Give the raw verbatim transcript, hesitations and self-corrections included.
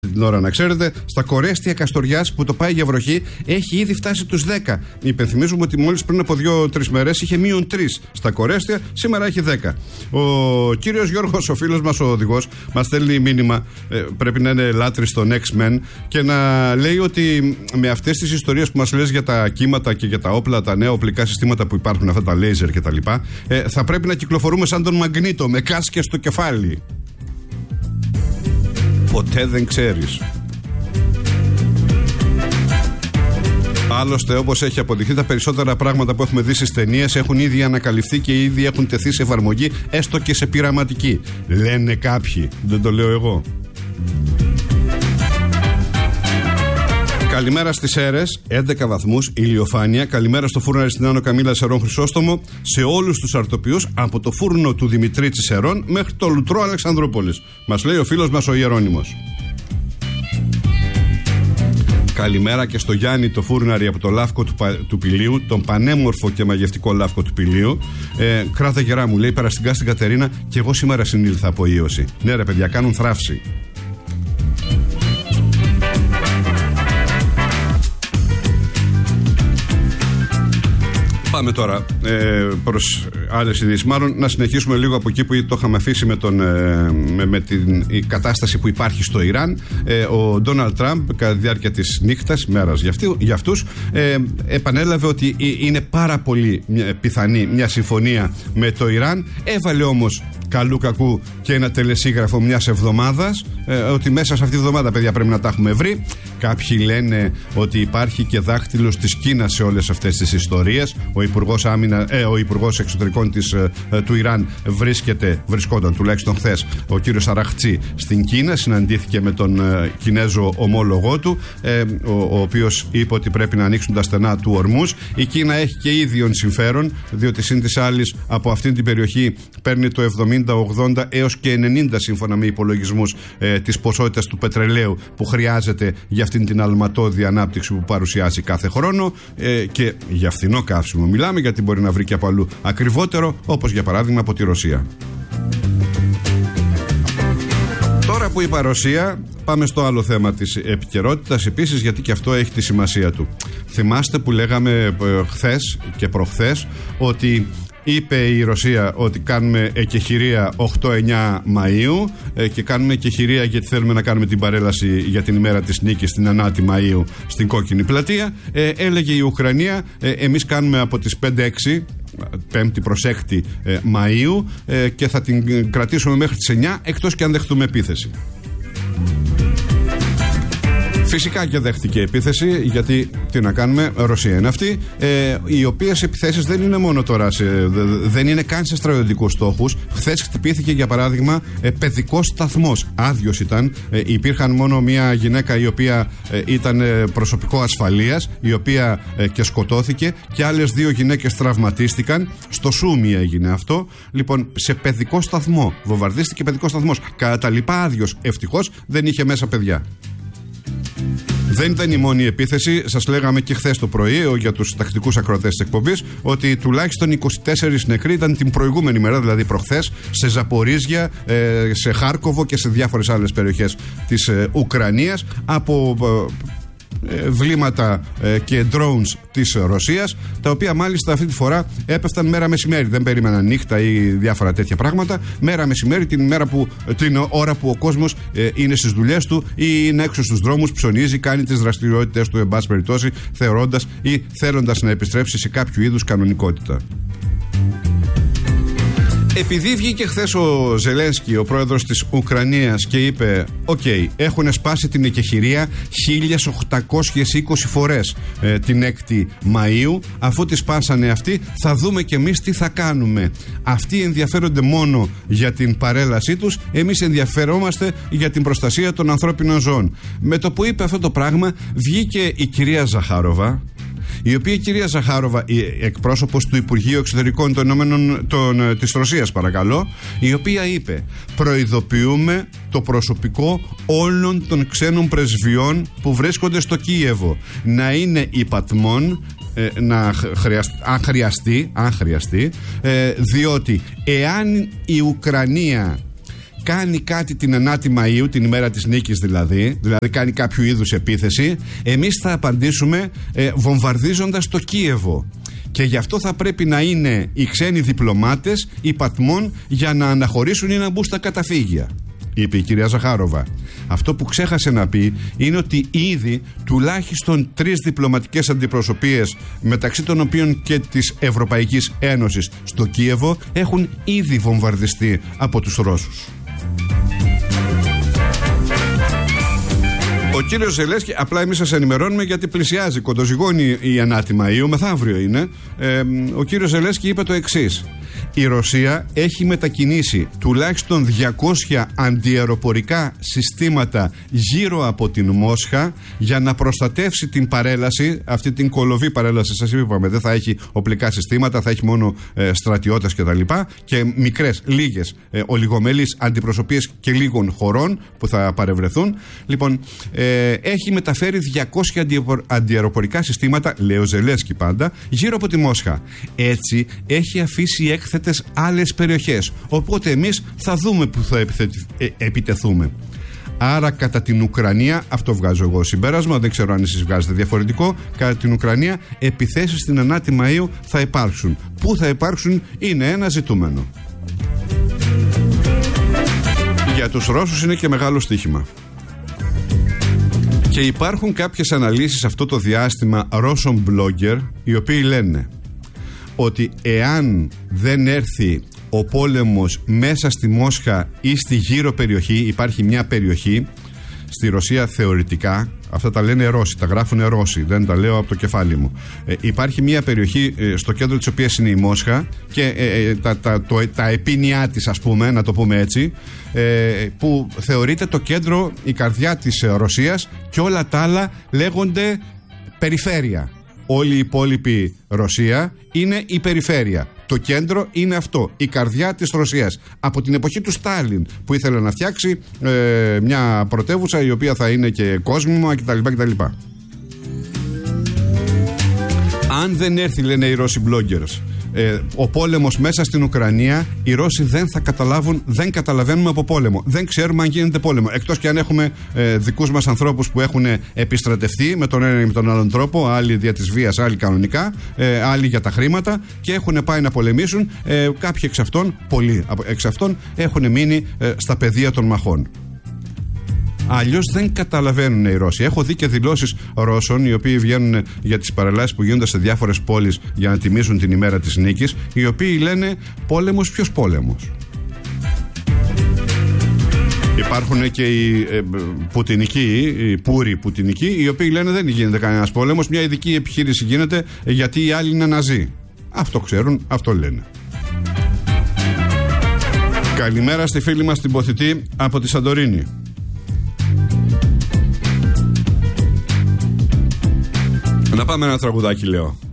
την ώρα, να ξέρετε, στα Κορέστια Καστοριάς που το πάει για βροχή έχει ήδη φτάσει τους δέκα. Υπενθυμίζουμε ότι μόλις πριν από δύο τρεις μέρες είχε μείον τρεις στα Κορέστια, σήμερα έχει δέκα. Ο κύριος Γιώργος, ο φίλος μας ο οδηγός, μας στέλνει μήνυμα, ε, πρέπει να είναι λάτρης των X-Men, και να λέει ότι με αυτές τις ιστορίες που μας λες για τα κύματα και για τα όπλα, τα νέα οπλικά συστήματα που υπάρχουν, αυτά τα λέιζερ κτλ., ε, θα πρέπει να κυκλοφορούμε σαν τον Μαγνήτο, με κάσκες στο κεφάλι. Ποτέ δεν ξέρεις. Άλλωστε, όπως έχει αποδειχθεί, τα περισσότερα πράγματα που έχουμε δει στις ταινίες έχουν ήδη ανακαλυφθεί και ήδη έχουν τεθεί σε εφαρμογή, έστω και σε πειραματική. Λένε κάποιοι, δεν το λέω εγώ. Καλημέρα στις Σέρρες, έντεκα βαθμούς, ηλιοφάνεια. Καλημέρα στο φούρναρι στην Άνω Καμήλα Σερών Χρυσόστομο, σε όλους τους αρτοποιούς, από το φούρνο του Δημητρίτσι Σερών μέχρι το Λουτρό Αλεξανδρούπολης. Μας λέει ο φίλος μας ο Ιερώνυμος. Καλημέρα και στο Γιάννη το φούρναρι από το Λάφκο του, του Πηλίου, τον πανέμορφο και μαγευτικό Λάφκο του Πηλίου. Ε, κράτα γερά, μου λέει, περαστικά στην Κατερίνα, και εγώ σήμερα συνήλθα από ίωση. Ναι ρε παιδιά, κάνουν θράψη. Πάμε τώρα ε, προς άλλες ειδήσεις. Μάλλον να συνεχίσουμε λίγο από εκεί που το είχαμε αφήσει με, τον, ε, με, με την η κατάσταση που υπάρχει στο Ιράν. Ε, ο Ντόναλντ Τραμπ, κατά τη διάρκεια της νύχτας, μέρας για, αυτή, για αυτούς, ε, επανέλαβε ότι είναι πάρα πολύ πιθανή μια συμφωνία με το Ιράν. Έβαλε όμως καλού κακού και ένα τελεσίγραφο μιας εβδομάδας, ε, ότι μέσα σε αυτή τη εβδομάδα, παιδιά, πρέπει να τα έχουμε βρει. Κάποιοι λένε ότι υπάρχει και δάχτυλος της Κίνας σε όλες αυτές τις ιστορίες. Ο Υπουργός, Άμυνα, ε, ο Υπουργός Εξωτερικών της, ε, του Ιράν βρίσκεται, βρισκόταν τουλάχιστον χθες, ο κύριος Αραχτσί, στην Κίνα. Συναντήθηκε με τον ε, Κινέζο ομόλογό του, ε, ο, ο οποίος είπε ότι πρέπει να ανοίξουν τα στενά του Ορμούς. Η Κίνα έχει και ίδιον συμφέρον, διότι συν της άλλης από αυτήν την περιοχή παίρνει το εβδομήντα, ογδόντα έως και ενενήντα, σύμφωνα με υπολογισμούς, ε, της ποσότητας του πετρελαίου που χρειάζεται για αυτήν την αλματώδη ανάπτυξη που παρουσιάζει κάθε χρόνο, ε, και για φθηνό καύσιμο μιλάμε, γιατί μπορεί να βρει και από αλλού ακριβότερο, όπως για παράδειγμα από τη Ρωσία. Τώρα που είπα Ρωσία, πάμε στο άλλο θέμα της επικαιρότητας επίσης, γιατί και αυτό έχει τη σημασία του. Θυμάστε που λέγαμε χθες και προχθές ότι είπε η Ρωσία ότι κάνουμε εκεχηρία οκτώ εννιά Μαΐου, ε, και κάνουμε εκεχηρία γιατί θέλουμε να κάνουμε την παρέλαση για την ημέρα της νίκης στην ενάτη Μαΐου στην Κόκκινη Πλατεία. Ε, έλεγε η Ουκρανία, ε, εμείς κάνουμε από τις πέντε έξι, πέμπτη προς έκτη ε, Μαΐου, ε, και θα την κρατήσουμε μέχρι τις εννιά, εκτός και αν δεχτούμε επίθεση. Φυσικά και δέχτηκε επίθεση, γιατί τι να κάνουμε, Ρωσία είναι αυτή, ε, οι οποίες επιθέσεις δεν είναι μόνο τώρα, σε, δεν είναι καν σε στρατιωτικούς στόχους. Χθες χτυπήθηκε, για παράδειγμα, ε, παιδικός σταθμός. Άδειος ήταν, ε, υπήρχαν μόνο μια γυναίκα η οποία ε, ήταν ε, προσωπικό ασφαλείας, η οποία ε, και σκοτώθηκε, και άλλες δύο γυναίκες τραυματίστηκαν. Στο Σούμι έγινε αυτό. Λοιπόν, σε παιδικό σταθμό, βομβαρδίστηκε παιδικό σταθμός. Κατά τα λοιπά άδειος, ευτυχώς δεν είχε μέσα παιδιά. Δεν ήταν η μόνη επίθεση. Σας λέγαμε και χθες το πρωί, για τους τακτικούς ακροατές της εκπομπής, ότι τουλάχιστον είκοσι τέσσερις νεκροί ήταν την προηγούμενη μέρα, δηλαδή προχθές, σε Ζαπορίζια, σε Χάρκοβο και σε διάφορες άλλες περιοχές της Ουκρανίας, από βλήματα και drones της Ρωσίας, τα οποία μάλιστα αυτή τη φορά έπεφταν μέρα μεσημέρι. Δεν περίμεναν νύχτα ή διάφορα τέτοια πράγματα. Μέρα μεσημέρι, την, μέρα που, την ώρα που ο κόσμος ε, είναι στις δουλειές του ή είναι έξω στους δρόμους, ψωνίζει, κάνει τις δραστηριότητες του, εν πάση περιπτώσει, θεωρώντας ή θέλοντας να επιστρέψει σε κάποιο είδους κανονικότητα. Επειδή βγήκε χθες ο Ζελένσκι, ο πρόεδρος της Ουκρανίας, και είπε «Οκ, okay, έχουν σπάσει την εκεχηρία χίλια οκτακόσιες είκοσι φορές ε, την έκτη Μαΐου, αφού τη σπάσανε αυτοί, θα δούμε κι εμείς τι θα κάνουμε. Αυτοί ενδιαφέρονται μόνο για την παρέλασή τους, εμείς ενδιαφερόμαστε για την προστασία των ανθρώπινων ζώων». Με το που είπε αυτό το πράγμα, βγήκε η κυρία Ζαχάροβα, η οποία η κυρία Ζαχάροβα, η εκπρόσωπος του Υπουργείου Εξωτερικών των Ηνωμένων, των, της Ρωσίας, παρακαλώ, η οποία είπε «Προειδοποιούμε το προσωπικό όλων των ξένων πρεσβειών που βρίσκονται στο Κίεβο να είναι υπατμών, ε, να χρειαστεί, αν χρειαστεί, αν χρειαστεί ε, διότι εάν η Ουκρανία κάνει κάτι την ενάτη Μαΐου, την ημέρα της νίκης δηλαδή, δηλαδή κάνει κάποιο είδους επίθεση, εμείς θα απαντήσουμε ε, βομβαρδίζοντας το Κίεβο. Και γι' αυτό θα πρέπει να είναι οι ξένοι διπλωμάτες υπατμών για να αναχωρήσουν ή να μπουν στα καταφύγια, είπε η κυρία Ζαχάροβα. Αυτό που ξέχασε να πει είναι ότι ήδη τουλάχιστον τρεις διπλωματικές αντιπροσωπείες, μεταξύ των οποίων και της Ευρωπαϊκής Ένωσης στο Κίεβο, έχουν ήδη βομβαρδιστεί από τους Ρώσους. Ο κύριος Ζελένσκι, απλά εμείς σας ενημερώνουμε γιατί πλησιάζει, κοντοζυγώνει η ενάτη Μαΐου, μεθαύριο είναι. Ε, ο κύριος Ζελένσκι είπε το εξής: η Ρωσία έχει μετακινήσει τουλάχιστον διακόσια αντιαεροπορικά συστήματα γύρω από την Μόσχα για να προστατεύσει την παρέλαση, αυτή την κολοβή παρέλαση, σας είπαμε, δεν θα έχει οπλικά συστήματα, θα έχει μόνο ε, στρατιώτες κτλ. Και, και μικρές, λίγες, ε, ολιγομελείς αντιπροσωπείες και λίγων χωρών που θα παρευρεθούν. Λοιπόν, ε, έχει μεταφέρει διακόσια αντιαεροπορικά συστήματα, λέει ο Ζελένσκι πάντα, γύρω από τη Μόσχα. Έτσι έχει αφήσει έκθετες άλλες περιοχές. Οπότε εμείς θα δούμε που θα επιθετη, ε, επιτεθούμε. Άρα κατά την Ουκρανία, αυτό βγάζω εγώ συμπέρασμα, δεν ξέρω αν εσείς βγάζετε διαφορετικό, κατά την Ουκρανία επιθέσεις στην ενάτη Μαΐου θα υπάρξουν. Πού θα υπάρξουν είναι ένα ζητούμενο. Για τους Ρώσους είναι και μεγάλο στοίχημα. Και υπάρχουν κάποιες αναλύσεις αυτό το διάστημα Ρώσων blogger, οι οποίοι λένε ότι εάν δεν έρθει ο πόλεμος μέσα στη Μόσχα ή στη γύρω περιοχή, υπάρχει μια περιοχή στη Ρωσία θεωρητικά, αυτά τα λένε Ρώσοι, τα γράφουν Ρώσοι, δεν τα λέω από το κεφάλι μου. Ε, υπάρχει μια περιοχή ε, στο κέντρο της οποίας είναι η Μόσχα και ε, τα, τα, το, τα επίνειά της, ας πούμε, να το πούμε έτσι, ε, που θεωρείται το κέντρο, η καρδιά της Ρωσίας, και όλα τα άλλα λέγονται περιφέρεια. Όλη η υπόλοιπη Ρωσία είναι η περιφέρεια. Το κέντρο είναι αυτό, η καρδιά της Ρωσίας. Από την εποχή του Στάλιν, που ήθελε να φτιάξει ε, μια πρωτεύουσα η οποία θα είναι και κόσμημα κτλ. κτλ. Αν δεν έρθει, λένε οι Ρώσοι bloggers, ε, ο πόλεμος μέσα στην Ουκρανία, οι Ρώσοι δεν θα καταλάβουν, δεν καταλαβαίνουμε από πόλεμο. Δεν ξέρουμε αν γίνεται πόλεμο. Εκτός και αν έχουμε ε, δικούς μας ανθρώπους που έχουν επιστρατευτεί με τον ένα ή με τον άλλον τρόπο, άλλοι δια της βίας, άλλοι κανονικά, ε, άλλοι για τα χρήματα, και έχουν πάει να πολεμήσουν. Ε, κάποιοι εξ αυτών, πολλοί εξ αυτών, έχουν μείνει ε, στα πεδία των μαχών. Αλλιώς δεν καταλαβαίνουν οι Ρώσοι. Έχω δει και δηλώσεις Ρώσων, οι οποίοι βγαίνουν για τις παρελάσεις που γίνονται σε διάφορες πόλεις για να τιμήσουν την ημέρα της νίκης, οι οποίοι λένε πόλεμος, ποιος πόλεμος? Υπάρχουν και οι ε, πουτινικοί, οι πούροι πουτινικοί, οι οποίοι λένε δεν γίνεται κανένας πόλεμος, μια ειδική επιχείρηση γίνεται γιατί οι άλλοι είναι ναζί. Αυτό ξέρουν, αυτό λένε. Καλημέρα στη φίλη μας την Ποθητή από τη Σαντορίνη. Να πάμε ένα τραγουδάκι, λέω.